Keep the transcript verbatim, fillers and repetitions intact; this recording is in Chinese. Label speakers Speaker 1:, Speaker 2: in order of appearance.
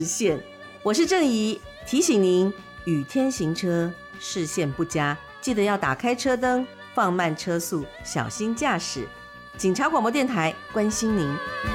Speaker 1: 现。我是郑怡，提醒您雨天行车视线不佳，记得要打开车灯，放慢车速，小心驾驶。警察广播电台关心您。